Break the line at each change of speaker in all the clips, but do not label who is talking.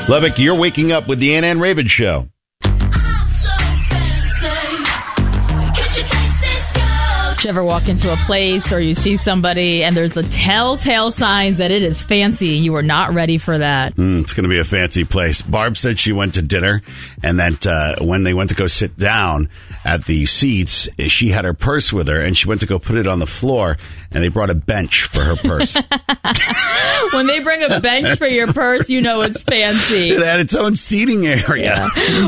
Levick, you're waking up with the Ann and Raven Show.
Did you ever walk into a place or you see somebody and there's the telltale signs that it is fancy? You were not ready for that.
It's going to be a fancy place. Barb said she went to dinner and that when they went to go sit down at the seats, she had her purse with her and she went to go put it on the floor and they brought a bench for her purse.
When they bring a bench for your purse, you know it's fancy.
It had its own seating area.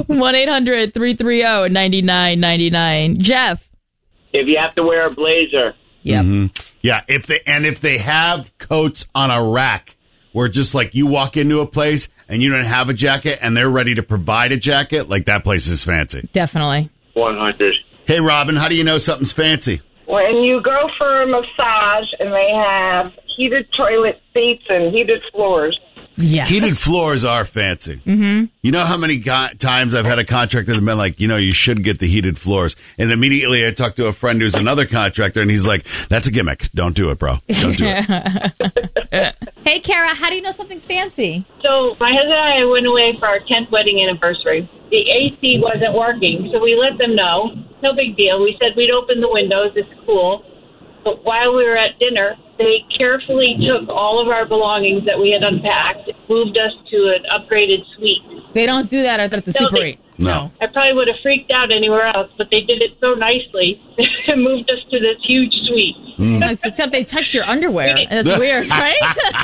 1-800-330-9999. Jeff.
If you have to wear a blazer.
Yep.
Mm-hmm. Yeah. If they have coats on a rack where just like you walk into a place and you don't have a jacket and they're ready to provide a jacket, like that place is fancy.
Definitely.
100.
Hey, Robin, how do you know something's fancy?
When you go for a massage and they have heated toilet seats and heated floors.
Yes.
Heated floors are fancy. Mm-hmm. You know how many times I've had a contractor that's been like, you should get the heated floors. And immediately I talked to a friend who's another contractor, and he's like, that's a gimmick. Don't do it, bro. Don't do it.
Hey, Kara, how do you know something's fancy?
So my husband and I went away for our 10th wedding anniversary. The AC wasn't working, so we let them know. No big deal. We said we'd open the windows. It's cool. But while we were at dinner, they carefully took all of our belongings that we had unpacked, moved us to an upgraded suite.
They don't do that at the Super 8.
No.
I probably would have freaked out anywhere else, but they did it so nicely and moved us to this huge suite.
Except they touched your underwear. And that's weird, right?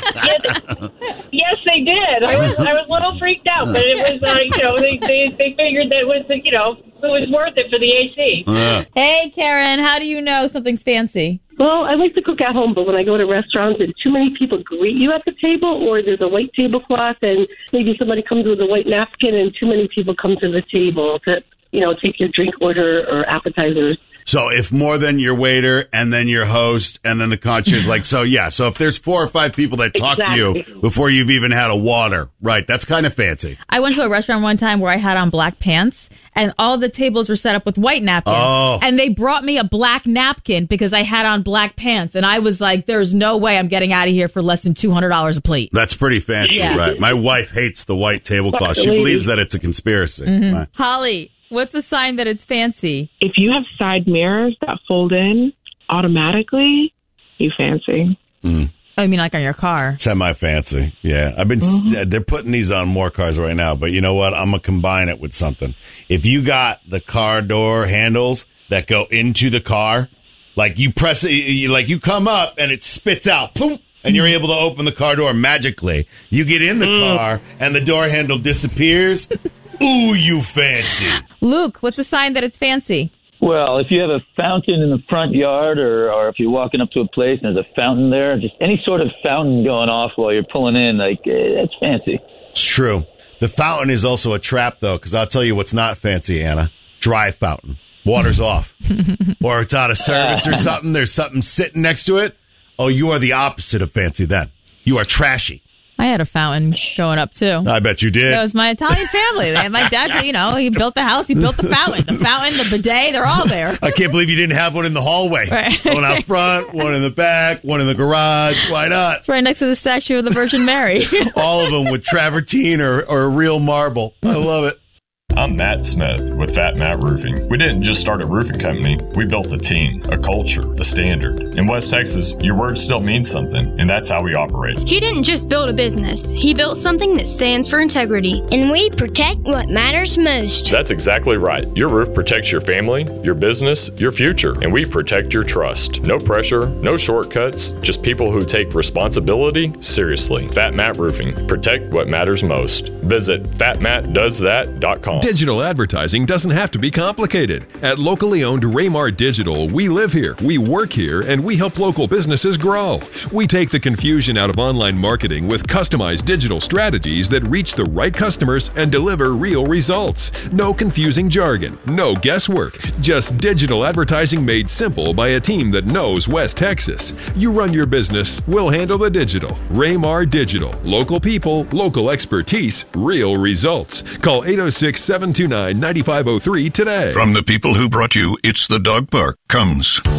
Yes, they did. I was a little freaked out, but it was they figured that it was it was worth it for the AC.
Hey, Karen, how do you know something's fancy?
Well, I like to cook at home, but when I go to restaurants and too many people greet you at the table, or there's a white tablecloth and maybe somebody comes with a white napkin and too many people come to the table to, take your drink order or appetizers.
So if more than your waiter and then your host and then the concierge, so if there's 4 or 5 people that talk to you before you've even had a water, right, that's kind of fancy.
I went to a restaurant one time where I had on black pants and all the tables were set up with white napkins.
Oh.
And they brought me a black napkin because I had on black pants. And I was like, there's no way I'm getting out of here for less than $200 a plate.
That's pretty fancy, right? My wife hates the white tablecloth. She believes that it's a conspiracy. Mm-hmm. Right.
Holly, what's the sign that it's fancy?
If you have side mirrors that fold in automatically, you fancy.
Mm.
Oh, you mean like on your car?
Semi-fancy, yeah. I've been. They're putting these on more cars right now, but you know what? I'm going to combine it with something. If you got the car door handles that go into the car, like you press it, you come up and it spits out, boom, and you're able to open the car door magically. You get in the car and the door handle disappears. Ooh, you fancy.
Luke, what's the sign that it's fancy?
Well, if you have a fountain in the front yard or if you're walking up to a place and there's a fountain there, just any sort of fountain going off while you're pulling in, that's fancy.
It's true. The fountain is also a trap, though, because I'll tell you what's not fancy, Anna. Dry fountain. Water's off. Or it's out of service or something. There's something sitting next to it. Oh, you are the opposite of fancy then. You are trashy.
I had a fountain going up, too.
I bet you did.
That was my Italian family. My dad, he built the house. He built the fountain. The bidet, they're all there.
I can't believe you didn't have one in the hallway.
Right.
One out front, one in the back, one in the garage. Why not?
It's right next to the statue of the Virgin Mary.
All of them with travertine or real marble. I love it.
I'm Matt Smith with Fat Matt Roofing. We didn't just start a roofing company. We built a team, a culture, a standard. In West Texas, your word still means something, and that's how we operate.
He didn't just build a business. He built something that stands for integrity. And we protect what matters most.
That's exactly right. Your roof protects your family, your business, your future, and we protect your trust. No pressure, no shortcuts, just people who take responsibility seriously. Fat Matt Roofing. Protect what matters most. Visit fatmattdoesthat.com.
Digital advertising doesn't have to be complicated. At locally owned Raymar Digital, we live here, we work here, and we help local businesses grow. We take the confusion out of online marketing with customized digital strategies that reach the right customers and deliver real results. No confusing jargon, no guesswork, just digital advertising made simple by a team that knows West Texas. You run your business, we'll handle the digital. Raymar Digital. Local people, local expertise, real results. Call 806-729-9503 today.
From the people who brought you It's the Dog Park comes